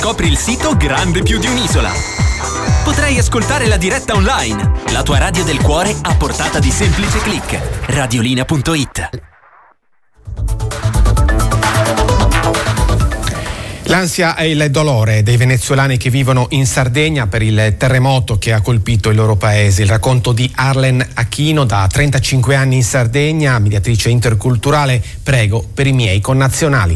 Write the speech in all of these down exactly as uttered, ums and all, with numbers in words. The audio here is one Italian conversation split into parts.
Scopri il sito grande più di un'isola. Potrai ascoltare la diretta online, la tua radio del cuore a portata di semplice click. Radiolina punto it. L'ansia e il dolore dei venezuelani che vivono in Sardegna per il terremoto che ha colpito il loro paese. Il racconto di Arlen Aquino, da trentacinque anni in Sardegna, mediatrice interculturale. Prego per i miei connazionali.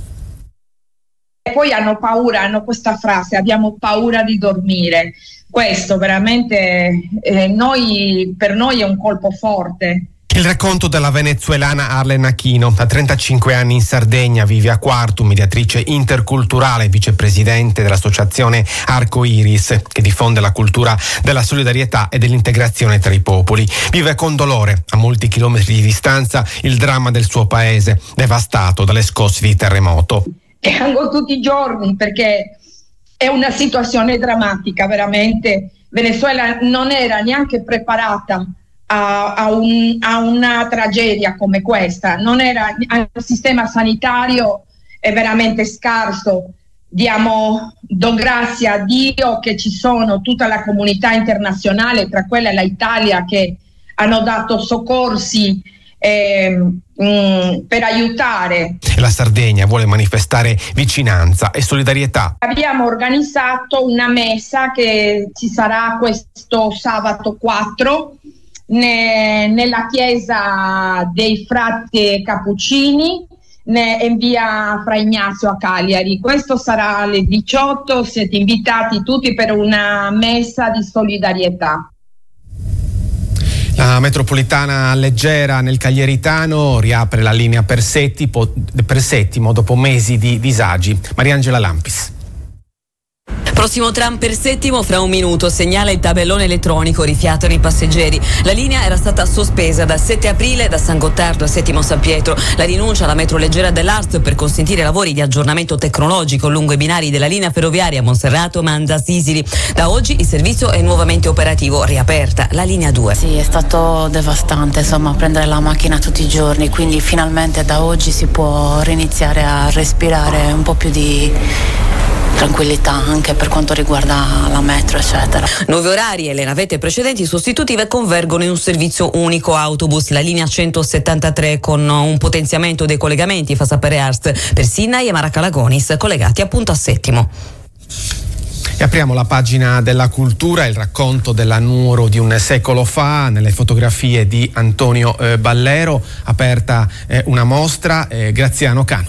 E poi hanno paura, hanno questa frase: abbiamo paura di dormire. Questo veramente eh, noi, per noi è un colpo forte. Il racconto della venezuelana Arlen Aquino, da trentacinque anni in Sardegna, vive a Quartu, mediatrice interculturale, vicepresidente dell'associazione Arco Iris, che diffonde la cultura della solidarietà e dell'integrazione tra i popoli. Vive con dolore, a molti chilometri di distanza, il dramma del suo paese, devastato dalle scosse di terremoto. Piango tutti i giorni perché è una situazione drammatica, veramente. Venezuela non era neanche preparata A, a, un, a una tragedia come questa, non era, il sistema sanitario è veramente scarso. Diamo, do grazie a Dio che ci sono tutta la comunità internazionale, tra quella l'Italia, che hanno dato soccorsi eh, mh, per aiutare. La Sardegna vuole manifestare vicinanza e solidarietà. Abbiamo organizzato una messa che ci sarà questo sabato quattro Ne, nella chiesa dei frati Cappuccini ne, in via Fra Ignazio a Cagliari. Questo sarà alle diciotto, siete invitati tutti per una messa di solidarietà. La metropolitana leggera nel Caglieritano riapre la linea per Settimo, per Settimo dopo mesi di disagi. Mariangela Lampis. Prossimo tram per Settimo fra un minuto, segnala il tabellone elettronico, rifiatano i passeggeri. La linea era stata sospesa dal sette aprile da San Gottardo a Settimo San Pietro. La rinuncia alla metro leggera dell'Arts per consentire lavori di aggiornamento tecnologico lungo i binari della linea ferroviaria Monserrato Manda Sisili. Da oggi il servizio è nuovamente operativo, riaperta la linea due. Sì, è stato devastante, insomma, prendere la macchina tutti i giorni, quindi finalmente da oggi si può riniziare a respirare un po' più di tranquillità anche per quanto riguarda la metro, eccetera. Nuovi orari e le navette precedenti sostitutive convergono in un servizio unico autobus, la linea centosettantatré, con un potenziamento dei collegamenti fa sapere Ars per Sinai e Maracalagonis, collegati appunto a Settimo. E apriamo la pagina della cultura, il racconto della Nuoro di un secolo fa, nelle fotografie di Antonio eh, Ballero, aperta eh, una mostra. eh, Graziano Cano.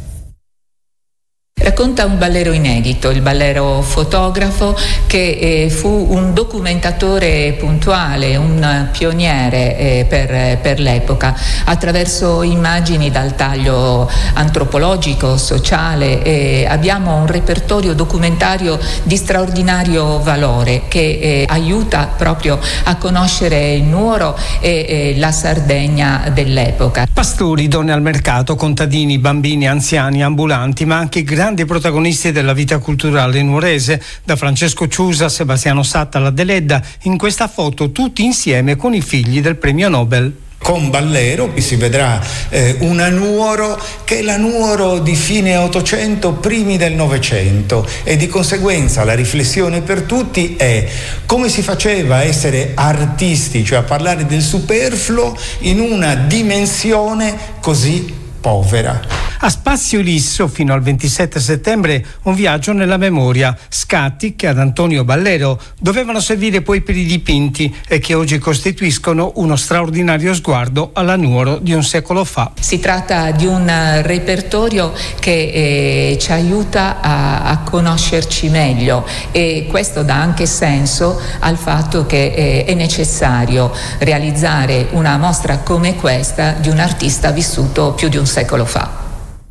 Racconta un Ballero inedito, il Ballero fotografo, che eh, fu un documentatore puntuale, un pioniere eh, per, per l'epoca, attraverso immagini dal taglio antropologico, sociale. Eh, abbiamo un repertorio documentario di straordinario valore che eh, aiuta proprio a conoscere il Nuoro e eh, la Sardegna dell'epoca. Pastori, donne al mercato, contadini, bambini, anziani, ambulanti, ma anche grandi protagonisti della vita culturale nuorese, da Francesco Ciusa a Sebastiano Satta alla Deledda, in questa foto tutti insieme con i figli del premio Nobel. Con Ballero si vedrà eh, una Nuoro che è la Nuoro di fine Ottocento, primi del Novecento, e di conseguenza la riflessione per tutti è come si faceva a essere artisti, cioè a parlare del superfluo in una dimensione così povera. A Spazio Lisso fino al ventisette settembre un viaggio nella memoria, scatti che ad Antonio Ballero dovevano servire poi per i dipinti e che oggi costituiscono uno straordinario sguardo alla Nuoro di un secolo fa. Si tratta di un repertorio che eh, ci aiuta a, a conoscerci meglio, e questo dà anche senso al fatto che eh, è necessario realizzare una mostra come questa di un artista vissuto più di un secolo fa.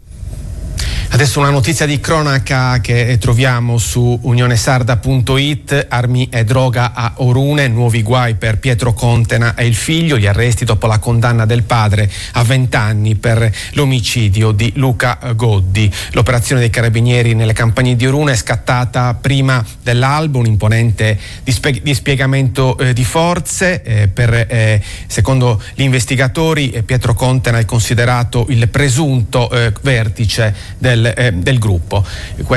Adesso una notizia di cronaca che troviamo su unionesarda punto it. Armi e droga a Orune, nuovi guai per Pietro Contena e il figlio, gli arresti dopo la condanna del padre a vent'anni per l'omicidio di Luca Goddi. L'operazione dei carabinieri nelle campagne di Orune è scattata prima dell'alba, un imponente dispie- dispiegamento eh, di forze eh, per, eh, secondo gli investigatori, eh, Pietro Contena è considerato il presunto eh, vertice del, eh, del gruppo.